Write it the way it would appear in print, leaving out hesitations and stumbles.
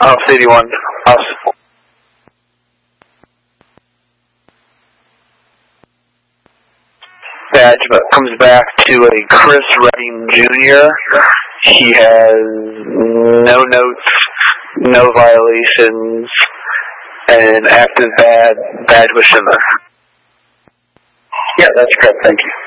Office 81. Office. Badge comes back to a Chris Redding Jr. He has no notes, no violations, and active badge with Schindler. Yeah, that's correct. Thank you.